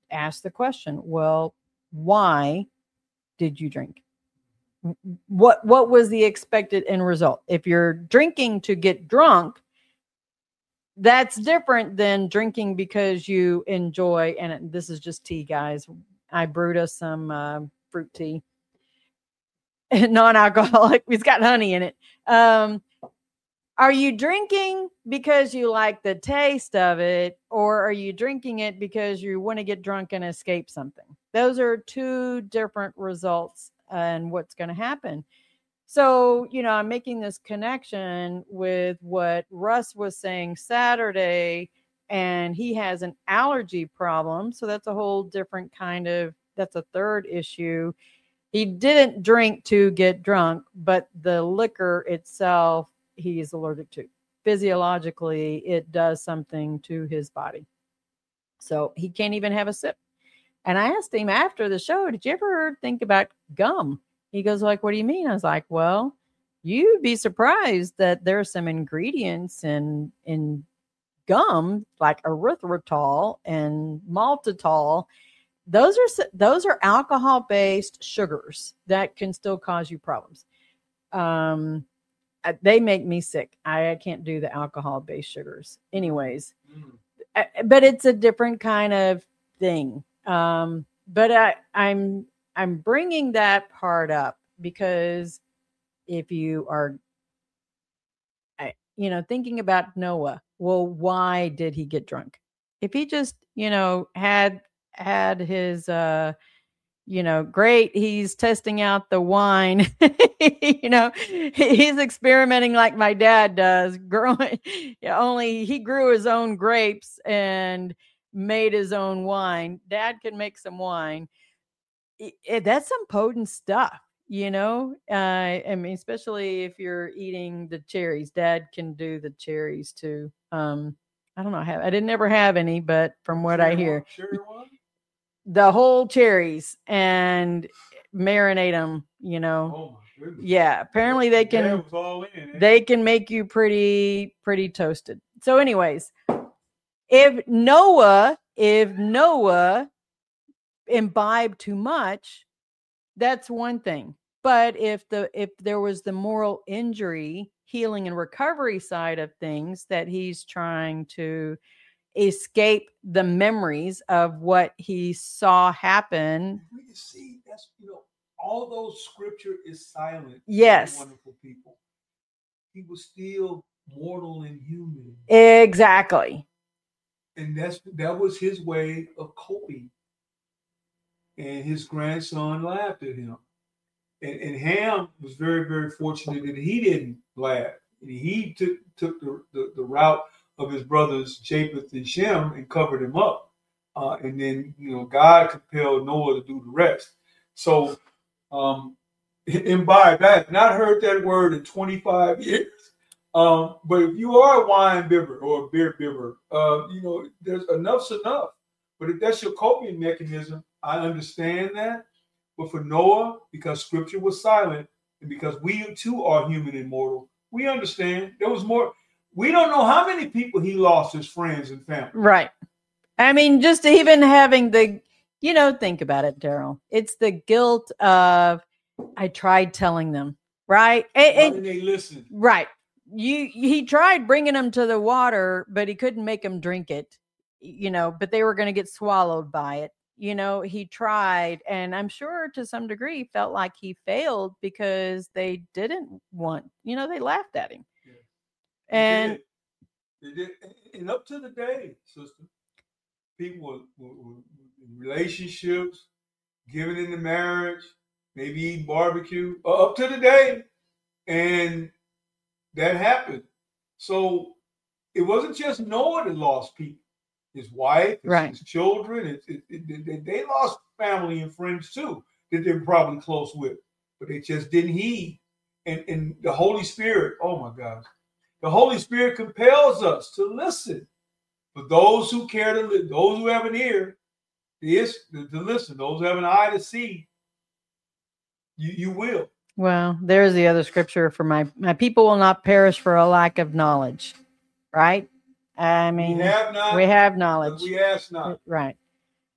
ask the question, well, why did you drink? What was the expected end result? If you're drinking to get drunk, that's different than drinking because you enjoy. And this is just tea, guys. I brewed us some fruit tea, non-alcoholic. It's got honey in it. Are you drinking because you like the taste of it, or are you drinking it because you want to get drunk and escape something? Those are two different results and what's going to happen. So, I'm making this connection with what Russ was saying Saturday, and he has an allergy problem. So that's a whole different that's a third issue. He didn't drink to get drunk, but the liquor itself, he is allergic to. Physiologically, it does something to his body. So he can't even have a sip. And I asked him after the show, did you ever think about gum? He goes like, what do you mean? I was like, well, you'd be surprised that there are some ingredients in gum like erythritol and maltitol. Those are alcohol based sugars that can still cause you problems. They make me sick. I can't do the alcohol based sugars anyways, but it's a different kind of thing. But I'm bringing that part up because if you are, thinking about Noah, well, why did he get drunk? If he just, had his, great, he's testing out the wine, he's experimenting like my dad does, growing, only he grew his own grapes and made his own wine. Dad can make some wine. That's some potent stuff, I mean, especially if you're eating the cherries. Dad can do the cherries too. I don't know. I didn't ever have any, but from what I hear, the whole cherries and marinate them, Oh my goodness. Yeah, apparently they can make you pretty toasted. So anyways, if Noah imbibed too much, that's one thing. But if there was the moral injury, healing and recovery side of things, that he's trying to escape the memories of what he saw happen. You see, that's although scripture is silent, yes, wonderful people, he was still mortal and human. Exactly. And that was his way of coping. And his grandson laughed at him. And Ham was very, very fortunate that he didn't laugh. And he took the route of his brothers Japheth and Shem and covered him up. And then, God compelled Noah to do the rest. So, imbibe. I have not heard that word in 25 years. But if you are a wine bibber or a beer bibber, there's enough's enough. But if that's your coping mechanism, I understand that. But for Noah, because scripture was silent, and because we too are human and mortal, we understand there was more. We don't know how many people he lost, his friends and family. Right. I mean, just even having the, think about it, Daryl. It's the guilt of, I tried telling them, right? Why didn't they listen? Right. He tried bringing them to the water, but he couldn't make them drink it, but they were going to get swallowed by it. He tried, and I'm sure to some degree felt like he failed because they didn't want, they laughed at him. Yeah. And they did. And up to the day, sister, people were in relationships, giving into marriage, maybe eating barbecue, up to the day. And that happened. So it wasn't just Noah that lost people. His wife, his children, they lost family and friends too that they were probably close with, but they just didn't heed. And the Holy Spirit, oh my gosh, the Holy Spirit compels us to listen. For those who care to listen, those who have an ear, to listen, those who have an eye to see, you will. Well, there's the other scripture for my people will not perish for a lack of knowledge, right? I mean, we have knowledge. We ask not. Right.